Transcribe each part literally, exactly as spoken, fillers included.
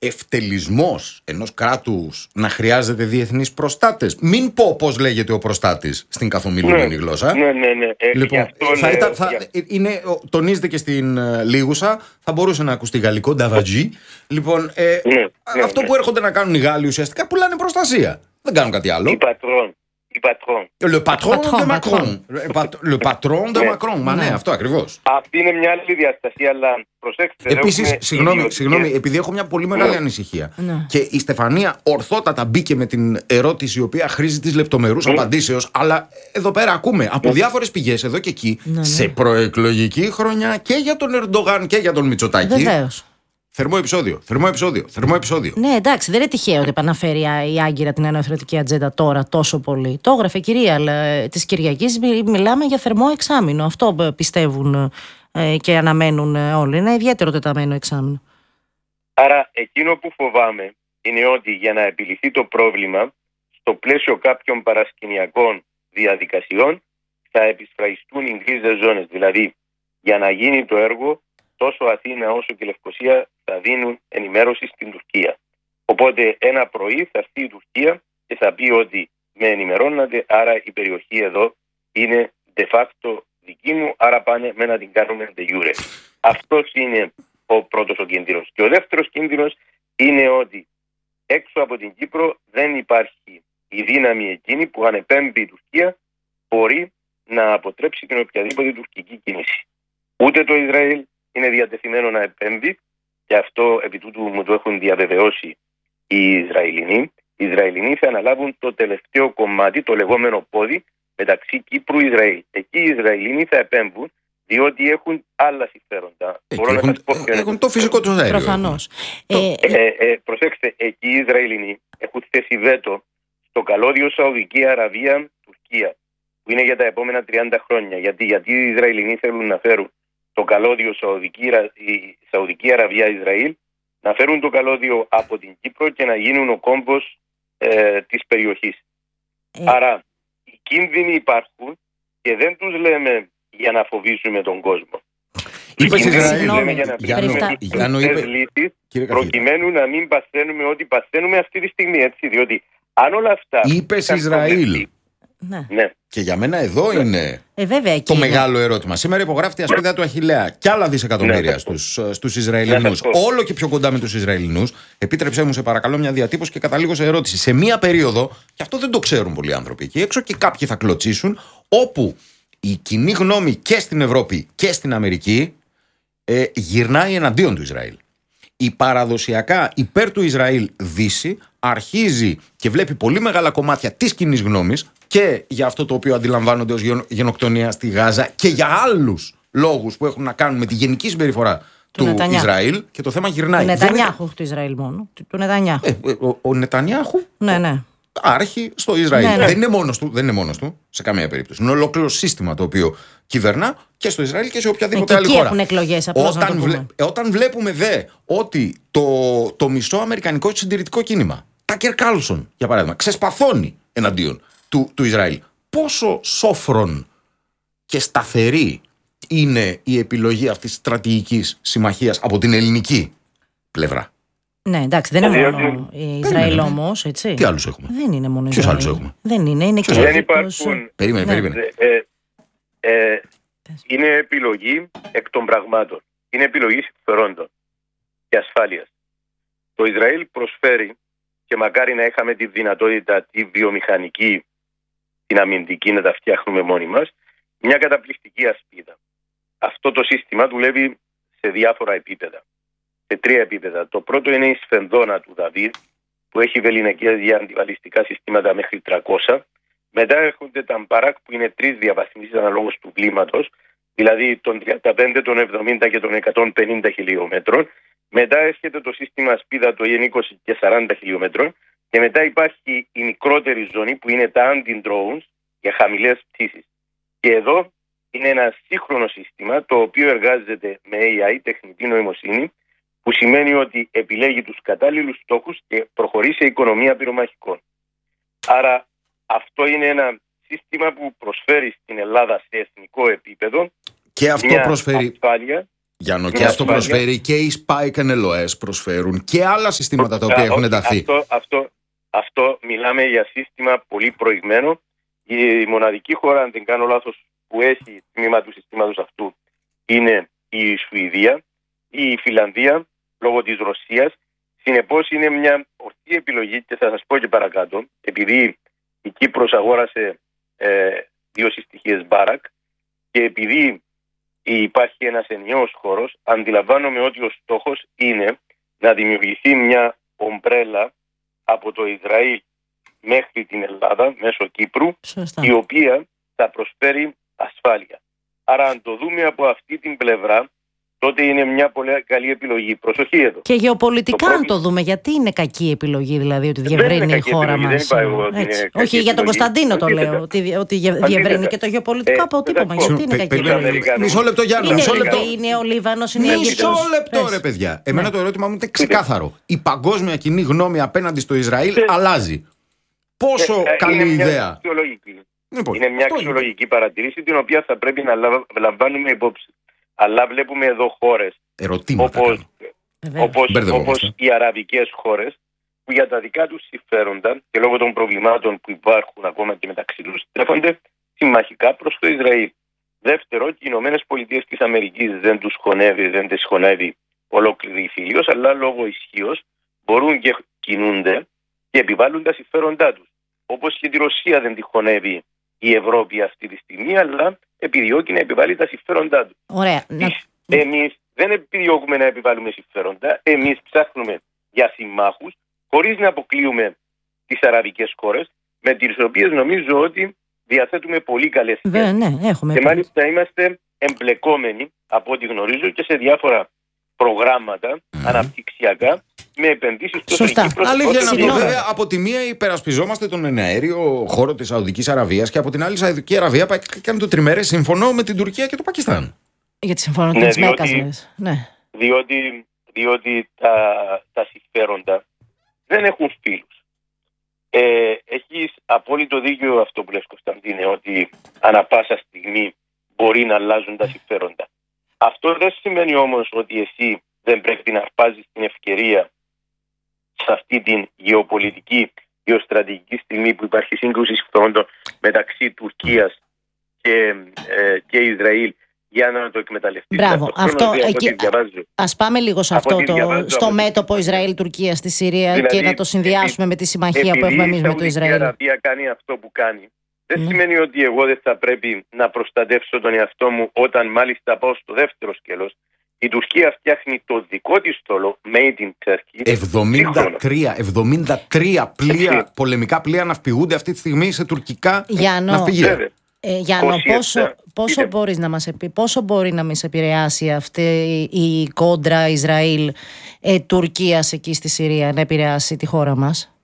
ευτελισμός ενός κράτους να χρειάζεται διεθνείς προστάτες. Μην πω πώς λέγεται ο προστάτης στην καθομιλούμενη ναι, γλώσσα. Ναι, ναι, ναι. Ε, λοιπόν, θα λέω, ήταν, θα, για... είναι, τονίζεται και στην uh, Λίγουσα, θα μπορούσε να ακουστεί γαλλικό, νταβατζή. Λοιπόν, ε, ναι, ναι, αυτό ναι. που έρχονται να κάνουν οι Γάλλοι ουσιαστικά πουλάνε προστασία. Δεν κάνουν κάτι άλλο. Η πατρόν. Le patron de Macron. Le patron de Macron. Μα ναι, αυτό ακριβώς. Αυτή είναι μια άλλη διαστασία, αλλά προσέξτε. Επίσης, συγγνώμη, συγγνώμη, επειδή έχω μια πολύ μεγάλη ανησυχία. Και η Στεφανία ορθότατα μπήκε με την ερώτηση, η οποία χρήζει της λεπτομερούς απαντήσεως, αλλά εδώ πέρα ακούμε από διάφορες πηγές, εδώ και εκεί, σε προεκλογική χρονιά και για τον Ερντογάν και για τον Μητσοτάκη. Βεβαίως. Θερμό επεισόδιο, θερμό επεισόδιο, θερμό επεισόδιο. Ναι, εντάξει, δεν είναι τυχαίο ότι επαναφέρει η Άγκυρα την εννοηθρωτική ατζέντα τώρα τόσο πολύ. Το έγραφε κυρία της Κυριακής, μιλάμε για θερμό εξάμηνο. Αυτό πιστεύουν ε, και αναμένουν όλοι. Είναι ιδιαίτερο τεταμένο εξάμηνο. Άρα, εκείνο που φοβάμαι είναι ότι για να επιλυθεί το πρόβλημα, στο πλαίσιο κάποιων παρασκηνιακών διαδικασιών, θα επισφραγιστούν οι γκρίζες ζώνες. Δηλαδή, για να γίνει το έργο, τόσο Αθήνα όσο και Λευκοσία θα δίνουν ενημέρωση στην Τουρκία. Οπότε ένα πρωί θα έρθει η Τουρκία και θα πει ότι με ενημερώνατε, άρα η περιοχή εδώ είναι de facto δική μου, άρα πάνε με να την κάνουμε de jure. Αυτός είναι ο πρώτος ο κίνδυνος. Και ο δεύτερος κίνδυνος είναι ότι έξω από την Κύπρο δεν υπάρχει η δύναμη εκείνη που αν επέμβει η Τουρκία μπορεί να αποτρέψει την οποιαδήποτε τουρκική κίνηση. Ούτε το Ισραήλ είναι διατεθειμένο να επέμβει, και αυτό επί τούτου μου το έχουν διαβεβαιώσει οι Ισραηλινοί. Οι Ισραηλινοί θα αναλάβουν το τελευταίο κομμάτι, το λεγόμενο πόδι, μεταξύ Κύπρου και Ισραήλ. Εκεί οι Ισραηλινοί θα επέμβουν, διότι έχουν άλλα συμφέροντα. Μπορώ έχουν, να σας πω ποιο έχουν το φυσικό του αέριο. Προφανώς. Ε, ε, ε, προσέξτε, εκεί οι Ισραηλινοί έχουν θέσει βέτο στο καλώδιο Σαουδική Αραβία-Τουρκία, που είναι για τα επόμενα τριάντα χρόνια. Γιατί, γιατί οι Ισραηλινοί θέλουν να φέρουν το καλώδιο Σαουδική, η Σαουδική Αραβία-Ισραήλ, να φέρουν το καλώδιο από την Κύπρο και να γίνουν ο κόμβος ε, της περιοχής. Ε. Άρα οι κίνδυνοι υπάρχουν και δεν τους λέμε για να φοβήσουμε τον κόσμο. Είπες Ισραήλ, λέμε για να βρούμε τις λύσεις, προκειμένου να μην παθαίνουμε ό,τι παθαίνουμε αυτή τη στιγμή. Έτσι, διότι αν όλα αυτά... Είπες Ισραήλ. Ναι. Ναι. Και για μένα εδώ είναι ε, βέβαια, το είναι. μεγάλο ερώτημα. Σήμερα υπογράφει η ασπίδα του Αχιλλέα και άλλα δισεκατομμύρια ναι, στους, στους Ισραηλινούς. Ναι, όλο και πιο κοντά με τους Ισραηλινούς. Επίτρεψέ μου, σε παρακαλώ, μια διατύπωση και καταλήγω σε ερώτηση. Σε μία περίοδο, και αυτό δεν το ξέρουν πολλοί άνθρωποι εκεί έξω και κάποιοι θα κλωτσίσουν, όπου η κοινή γνώμη και στην Ευρώπη και στην Αμερική ε, γυρνάει εναντίον του Ισραήλ. Η παραδοσιακά υπέρ του Ισραήλ Δύση αρχίζει και βλέπει πολύ μεγάλα κομμάτια της κοινής γνώμης και για αυτό το οποίο αντιλαμβάνονται ως γενοκτονία στη Γάζα και για άλλους λόγους που έχουν να κάνουν με τη γενική συμπεριφορά του, του Ισραήλ, και το θέμα γυρνάει. Του Νετανιάχου, είναι... του Ισραήλ μόνο. Του Νετανιάχου. Ε, ο, ο Νετανιάχου ναι, ναι. άρχει στο Ισραήλ. Ναι, ναι. Δεν είναι μόνος του, δεν είναι μόνος του σε καμία περίπτωση. Είναι ολόκληρο σύστημα το οποίο κυβερνά και στο Ισραήλ και σε οποιαδήποτε ε, άλλη εκεί χώρα. Έχουν εκλογές, απλώς όταν, να το βλέ, όταν βλέπουμε δε ότι το, το μισό αμερικανικό συντηρητικό κίνημα, Τάκερ Κάρλσον για παράδειγμα, ξεσπαθώνει εναντίον του, του Ισραήλ, πόσο σόφρον και σταθερή είναι η επιλογή αυτής της στρατηγικής συμμαχίας από την ελληνική πλευρά? Ναι, εντάξει, δεν είναι μόνο η Ισραήλ όμως, έτσι. Τι άλλους έχουμε? Δεν είναι μόνο η Ποιους Ισραήλ. άλλους έχουμε? Δεν είναι, είναι και δεν υπάρχουν. Περίμενε, ναι, περίμενε. Ε, ε, είναι επιλογή εκ των πραγμάτων. Είναι επιλογή συμφερόντων και ασφάλειας. Το Ισραήλ προσφέρει, και μακάρι να είχαμε τη δυνατότητα τη βιομηχανική, την αμυντική να τα φτιάχνουμε μόνοι μας, μια καταπληκτική ασπίδα. Αυτό το σύστημα δουλεύει σε διάφορα επίπεδα. Σε τρία επίπεδα. Το πρώτο είναι η σφενδόνα του Δαβίδ, που έχει βεληνικές για αντιβαλιστικά συστήματα μέχρι τριακόσια. Μετά έρχονται τα Μπαράκ, που είναι τρεις διαβαθμίσεις αναλόγως του κλίματος, δηλαδή των τριάντα πέντε, των εβδομήντα και των εκατόν πενήντα χιλιόμετρων. Μετά έρχεται το σύστημα ασπίδα το ι είκοσι και σαράντα χιλιόμετρων. Και μετά υπάρχει η μικρότερη ζώνη, που είναι τα anti-drones για χαμηλές πτήσεις. Και εδώ είναι ένα σύγχρονο σύστημα, το οποίο εργάζεται με έι άι, τεχνητή νοημοσύνη, που σημαίνει ότι επιλέγει τους κατάλληλους στόχους και προχωρεί σε οικονομία πυρομαχικών. Άρα αυτό είναι ένα σύστημα που προσφέρει στην Ελλάδα σε εθνικό επίπεδο και αυτό μια προσφέρει ασφάλεια. Γιάννο, και αυτό προσφέρει και οι Spike εν ελ ο ες προσφέρουν και άλλα συστήματα τα οποία έχουν ενταθεί. Αυτό, αυτό, αυτό μιλάμε για σύστημα πολύ προηγμένο. Η μοναδική χώρα, αν δεν κάνω λάθος, που έχει τμήμα του συστήματος αυτού είναι η Σουηδία ή η Φιλανδία, λόγω της Ρωσίας. Συνεπώς είναι μια ορθή επιλογή και θα σας πω και παρακάτω, επειδή η Κύπρος αγόρασε ε, δύο συστοιχίες Μπάρακ και επειδή υπάρχει ένας ενιαίος χώρος, αντιλαμβάνομαι ότι ο στόχος είναι να δημιουργηθεί μια ομπρέλα από το Ισραήλ μέχρι την Ελλάδα, μέσω Κύπρου, Σωστά. η οποία θα προσφέρει ασφάλεια. Άρα αν το δούμε από αυτή την πλευρά, τότε είναι μια πολύ καλή επιλογή. Προσοχή εδώ. Και γεωπολιτικά, το αν το δούμε, γιατί είναι κακή επιλογή, δηλαδή, ότι διευρύνει η χώρα μας. Όχι, για τον Κωνσταντίνο το λέω, ότι, ότι διευρύνει και το γεωπολιτικό αποτύπωμα. Γιατί είναι κακή επιλογή. Μισό λεπτό, Γιάννη. Είναι ο Λίβανος, είναι η Αίγυπτος. Μισό λεπτό, ρε παιδιά. Εμένα το ερώτημα μου είναι ξεκάθαρο. Η παγκόσμια κοινή γνώμη απέναντι στο Ισραήλ αλλάζει. Πόσο καλή ιδέα. Είναι μια αξιολογική παρατηρήση, την οποία θα πρέπει να λαμβάνουμε υπόψη. Αλλά βλέπουμε εδώ χώρες όπως, όπως, όπως οι αραβικές χώρες, που για τα δικά τους συμφέροντα και λόγω των προβλημάτων που υπάρχουν ακόμα και μεταξύ τους στρέφονται συμμαχικά προς το Ισραήλ. Δεύτερο, οι Ηνωμένες Πολιτείες της Αμερικής δεν τους χωνεύει, δεν τις χωνεύει ολόκληρη η Φίλιος, αλλά λόγω ισχύως μπορούν και κινούνται και επιβάλλουν τα συμφέροντά τους. Όπως και τη Ρωσία δεν τη χωνεύει η Ευρώπη αυτή τη στιγμή, αλλά επιδιώκει να επιβάλλει τα συμφέροντά του. Ωραία. Εμείς δεν επιδιώκουμε να επιβάλλουμε συμφέροντα. Εμείς ψάχνουμε για συμμάχους, χωρίς να αποκλείουμε τις αραβικές χώρες, με τις οποίες νομίζω ότι διαθέτουμε πολύ καλές σχέσεις. Ναι, έχουμε. Και μάλιστα είμαστε εμπλεκόμενοι, από ό,τι γνωρίζω, και σε διάφορα προγράμματα mm. αναπτυξιακά, με επενδύσεις στο Κύπρο. Αλήθεια είναι αυτό. Βέβαια, από τη μία υπερασπιζόμαστε τον εναέριο χώρο της Σαουδικής Αραβίας και από την άλλη η Σαουδική Αραβία κάνει το τριμερές σύμφωνο με την Τουρκία και το Πακιστάν. Για τη συμφωνία ναι, της Μέκας. Ναι. Διότι, διότι τα, τα συμφέροντα δεν έχουν φίλους. Ε, έχεις απόλυτο δίκιο αυτό που λες, Κωνσταντίνε, ότι ανά πάσα στιγμή μπορεί να αλλάζουν τα συμφέροντα. Αυτό δεν σημαίνει όμως ότι εσύ δεν πρέπει να αρπάζεις την ευκαιρία σε αυτή την γεωπολιτική, γεωστρατηγική στιγμή που υπάρχει σύγκρουση συμφερόντων μεταξύ Τουρκίας και, ε, και Ισραήλ, για να το εκμεταλλευτείς. Μπράβο. Αυτό, εκεί, ας πάμε λίγο σε αυτό το, διαβάζω, στο από μέτωπο Ισραήλ-Τουρκία στη Συρία, δηλαδή, και να το συνδυάσουμε επί, με τη συμμαχία που έχουμε εμείς με το Ισραήλ. Επειδή η Αραβία κάνει αυτό που κάνει, δεν mm. σημαίνει ότι εγώ δεν θα πρέπει να προστατεύσω τον εαυτό μου, όταν μάλιστα πάω στο δεύτερο σκέλος. Η Τουρκία φτιάχνει το δικό της στόλο, made in Turkey. εβδομήντα τρία πλοία, πολεμικά πλοία ναυπηγούνται αυτή τη στιγμή σε τουρκικά Γιάννο, ναυπηγεία. Ε, Γιάννο, πόσο, πόσο, μπορείς να μας επι, πόσο μπορεί να μας επηρεάσει αυτή η κόντρα Ισραήλ-Τουρκίας εκεί στη Συρία, να επηρεάσει τη χώρα μας?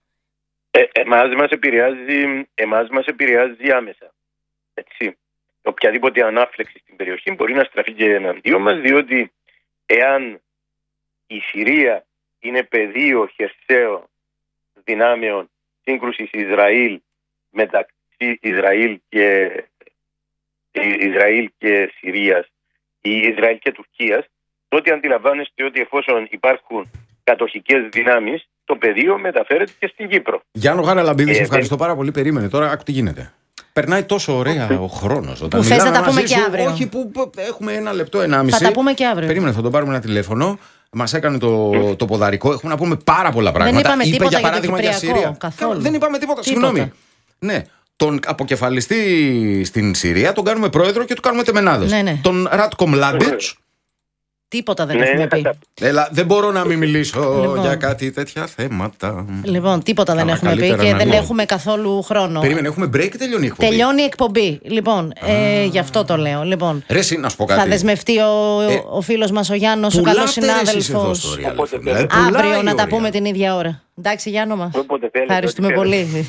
Ε, εμάς, μας επηρεάζει, εμάς μας επηρεάζει άμεσα. Έτσι. Οποιαδήποτε ανάφλεξη στην περιοχή μπορεί να στραφεί και εναντίον μας, διότι εάν η Συρία είναι πεδίο χερσαίο δυνάμεων σύγκρουσης Ισραήλ μεταξύ Ισραήλ και, Ισραήλ και Συρίας ή Ισραήλ και Τουρκίας, τότε αντιλαμβάνεστε ότι εφόσον υπάρχουν κατοχικές δυνάμεις, το πεδίο μεταφέρεται και στην Κύπρο. Γιάννο Χαραλαμπίδη, σε ευχαριστώ πάρα πολύ. Περίμενε τώρα, άκου τι γίνεται. Περνάει τόσο ωραία ο χρόνος. Που θες να τα πούμε και αύριο. Όχι, που έχουμε ένα λεπτό, ενάμιση. Θα τα πούμε και αύριο. Περίμενε, θα τον πάρουμε ένα τηλέφωνο. Μας έκανε το, το ποδαρικό. Έχουμε να πούμε πάρα πολλά πράγματα. Δεν είπαμε Είπε τίποτα για παράδειγμα για, για Συρία. Καθόλου. Δεν είπαμε τίποτα. τίποτα. Συγγνώμη. Ναι. Τον αποκεφαλιστή στην Συρία τον κάνουμε πρόεδρο και του κάνουμε τεμενάδες. Ναι, ναι. Τον Ράτκο Μλάντιτς. Τίποτα δεν ναι, έχουμε πει. Έλα, δεν μπορώ να μην μιλήσω λοιπόν, για κάτι τέτοια θέματα. Λοιπόν, τίποτα δεν έχουμε πει και δεν έχουμε καθόλου χρόνο. Περίμενε, έχουμε break και τελειώνει η εκπομπή. Τελειώνει η εκπομπή. Λοιπόν, ε, γι' αυτό το λέω. Λοιπόν, ρε, εσύ, να σου πω κάτι. Θα δεσμευτεί ο, ε, ο φίλος μας ο Γιάννος, ο καλός συνάδελφος. Αύριο να τα πούμε την ίδια ώρα. Εντάξει, Γιάννο μας. Ευχαριστούμε πολύ.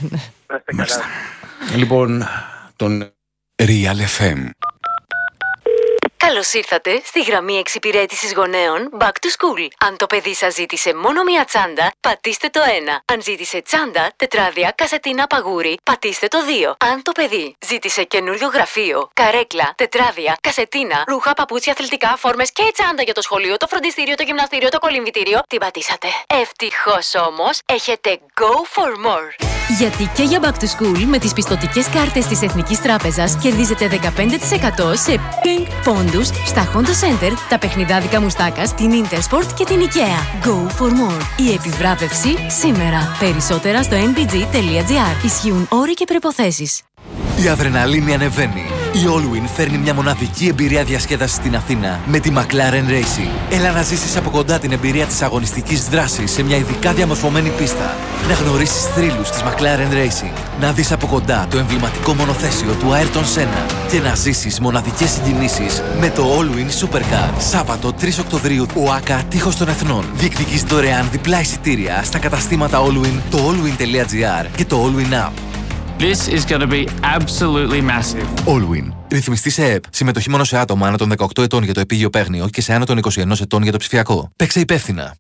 Λοιπόν, τον Real εφ εμ Καλώς ήρθατε στη γραμμή εξυπηρέτησης γονέων Back to School. Αν το παιδί σας ζήτησε μόνο μία τσάντα, πατήστε το ένα. Αν ζήτησε τσάντα, τετράδια, κασετίνα, παγούρι, πατήστε το δύο. Αν το παιδί ζήτησε καινούριο γραφείο, καρέκλα, τετράδια, κασετίνα, ρούχα, παπούτσια, αθλητικά, φόρμες και τσάντα για το σχολείο, το φροντιστήριο, το γυμναστήριο, το κολυμβητήριο, την πατήσατε. Ευτυχώς όμως, έχετε Go for More. Γιατί και για Back to School με τις πιστωτικές κάρτες της Εθνικής Τράπεζας κερδίζετε δεκαπέντε τοις εκατό σε Pink πόντους στα Honda Center, τα παιχνιδάδικα Μουστάκας, την Intersport και την IKEA. Go for more. Η επιβράβευση σήμερα. Περισσότερα στο εν μπι τζι τελεία τζι άρ. Ισχύουν όροι και προϋποθέσεις. Η αδρεναλίνη ανεβαίνει. Η Allwyn φέρνει μια μοναδική εμπειρία διασκέδασης στην Αθήνα με τη McLaren Racing. Έλα να ζήσεις από κοντά την εμπειρία της αγωνιστικής δράσης σε μια ειδικά διαμορφωμένη πίστα. Να γνωρίσεις θρύλους της McLaren Racing. Να δεις από κοντά το εμβληματικό μονοθέσιο του Ayrton Senna. Και να ζήσεις μοναδικές συγκινήσεις με το Allwyn Supercar. Σάββατο τρεις Οκτωβρίου, ΟΑΚΑ Τείχος των Εθνών. Διεκδικείς δωρεάν διπλά εισιτήρια στα καταστήματα Allwyn, το allwyn τελεία τζι άρ και το Allwyn App. This is going to be absolutely massive. Allwyn. Ρυθμιστή σε ΕΕΠ. Συμμετοχή μόνο σε άτομα άνω των δεκαοκτώ ετών για το επίγειο παίγνιο και σε άνω των είκοσι ένα ετών για το ψηφιακό. Παίξε υπεύθυνα.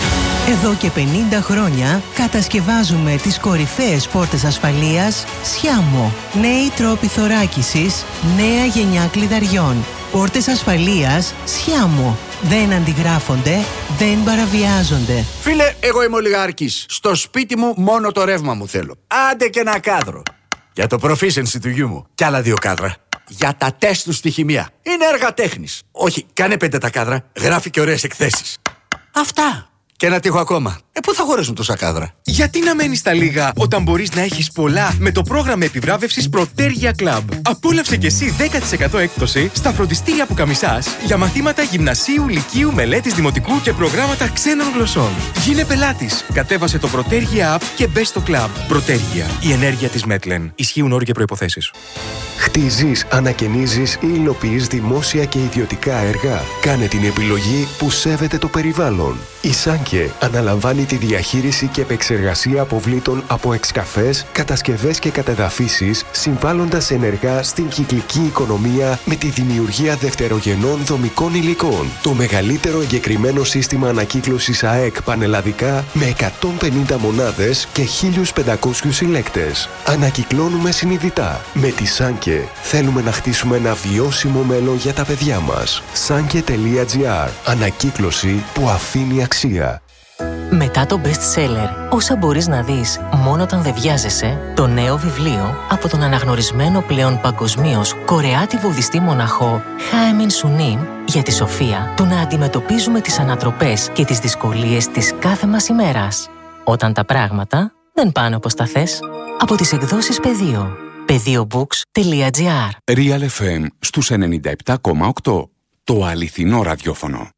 Εδώ και πενήντα χρόνια κατασκευάζουμε τις κορυφαίες πόρτες ασφαλείας Sciamo. Νέοι τρόποι θωράκισης, νέα γενιά κλειδαριών. Πόρτες ασφαλείας Sciamo. Δεν αντιγράφονται, δεν παραβιάζονται. Φίλε, εγώ είμαι ολιγάρχης. Στο σπίτι μου μόνο το ρεύμα μου θέλω. Άντε και ένα κάδρο. Για το proficiency του γιού μου. Κι άλλα δύο κάδρα. Για τα τεστ του στη χημεία. Είναι έργα τέχνης. Όχι, κάνε πέντε τα κάδρα. Γράφει και ωραίες εκθέσεις. Αυτά. Και ένα τείχο ακόμα. Ε, πού θα χωρέσουν τόσα κάδρα? Γιατί να μένεις στα λίγα όταν μπορείς να έχεις πολλά με το πρόγραμμα επιβράβευσης Protergia Club. Απόλαυσε κι εσύ δέκα τοις εκατό έκπτωση στα φροντιστήρια που καμισάς για μαθήματα γυμνασίου, λυκείου, μελέτης δημοτικού και προγράμματα ξένων γλωσσών. Γίνε πελάτης. Κατέβασε το Protergia App και μπες στο club. Protergia. Η ενέργεια της Μέτλεν. Ισχύουν όροι και προϋποθέσεις. Χτίζεις, ανακαινίζεις ή υλοποιείς δημόσια και ιδιωτικά έργα. Κάνε την επιλογή που σέβεται το περιβάλλον. Η Σάνκε αναλαμβάνει τη διαχείριση και επεξεργασία αποβλήτων από εξκαφές, κατασκευές και κατεδαφίσεις, συμβάλλοντας ενεργά στην κυκλική οικονομία με τη δημιουργία δευτερογενών δομικών υλικών. Το μεγαλύτερο εγκεκριμένο σύστημα ανακύκλωσης ΑΕΚ πανελλαδικά με εκατόν πενήντα μονάδες και χίλιους πεντακόσιους συλλέκτες. Ανακυκλώνουμε συνειδητά. Με τη Σάνκε θέλουμε να χτίσουμε ένα βιώσιμο μέλλον για τα παιδιά μας. Σάνκε τελεία τζι άρ. Ανακύκλωση που αφήνει αξία. Μετά το best seller, όσα μπορείς να δεις μόνο όταν δεν βιάζεσαι, το νέο βιβλίο από τον αναγνωρισμένο πλέον παγκοσμίως Κορεάτη βουδιστή μοναχό Χάεμιν Σουνίμ για τη σοφία του να αντιμετωπίζουμε τις ανατροπές και τις δυσκολίες της κάθε μας ημέρας. Όταν τα πράγματα δεν πάνε όπως τα θες. Από τις εκδόσεις Πεδίο. πεδίο books τελεία τζι άρ. Real εφ εμ στους ενενήντα επτά κόμμα οκτώ. Το αληθινό ραδιόφωνο.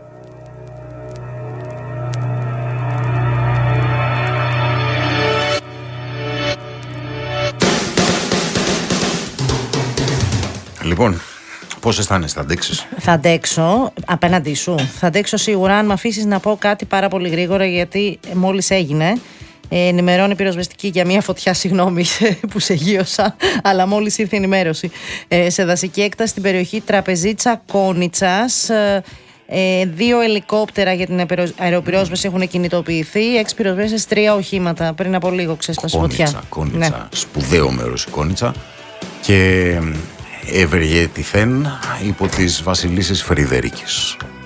Λοιπόν, πώς αισθάνεσαι, θα αντέξεις? Θα αντέξω απέναντί σου. Θα αντέξω σίγουρα αν με αφήσεις να πω κάτι πάρα πολύ γρήγορα, γιατί μόλις έγινε. Ε, ενημερώνει πυροσβεστική για μια φωτιά, συγγνώμη που σε γείωσα, αλλά μόλις ήρθε η ενημέρωση. Ε, σε δασική έκταση στην περιοχή Τραπεζίτσα Κόνιτσας. Ε, δύο ελικόπτερα για την αεροπυρόσβεση έχουν κινητοποιηθεί. Έξι πυροσβέστες, τρία οχήματα. Πριν από λίγο ξέσπασε φωτιά. Κόνιτσα, ναι. Σπουδαίο μέρος η Κόνιτσα. Και ευεργετηθέν υπό της Βασιλίσσης Φρυδερίκης.